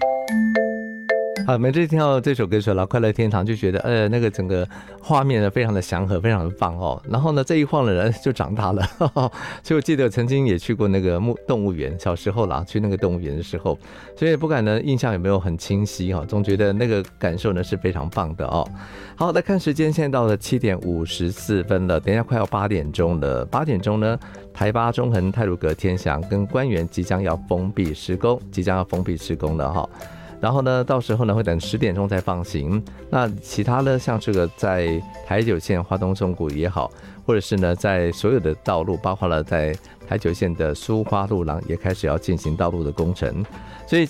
好，每次听到这首歌曲《老快乐天堂》，就觉得那个整个画面呢非常的祥和，非常的棒哦。然后呢，这一晃的人就长大了，所以我记得曾经也去过那个动物园，小时候啦，去那个动物园的时候，所以不管呢印象有没有很清晰哈，总觉得那个感受呢是非常棒的哦。好，来看时间，现在到了7:54了，等一下快要8点钟了。8点钟呢，台八、中横、太鲁阁、天祥跟官园即将要封闭施工了哈。然后呢，到时候呢会等10点钟再放行。那其他呢，像这个在台九线花东纵谷也好，或者是呢在所有的道路，包括了在台九线的苏花路廊也开始要进行道路的工程。所以